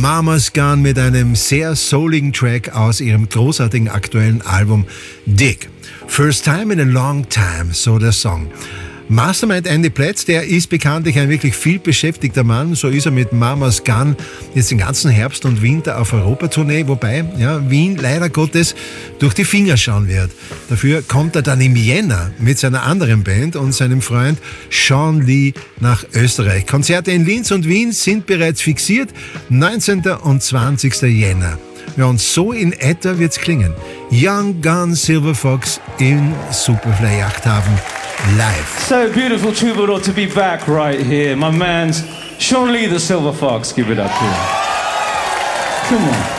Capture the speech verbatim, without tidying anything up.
Mama's Gun mit einem sehr souligen Track aus ihrem großartigen aktuellen Album Dig. First time in a long time, so der Song. Mastermind Andy Plätz, der ist bekanntlich ein wirklich viel beschäftigter Mann. So ist er mit Mama's Gun jetzt den ganzen Herbst und Winter auf Europatournee, wobei ja, Wien leider Gottes durch die Finger schauen wird. Dafür kommt er dann im Jänner mit seiner anderen Band und seinem Freund Sean Lee nach Österreich. Konzerte in Linz und Wien sind bereits fixiert, neunzehnten und zwanzigsten Jänner. Ja, und so in etwa wird's klingen. Young Gun Silver Fox im Superfly Yachthafen live. So beautiful troubadour to be back right here. My man's Sean Lee, the Silver Fox. Give it up to him. Come on.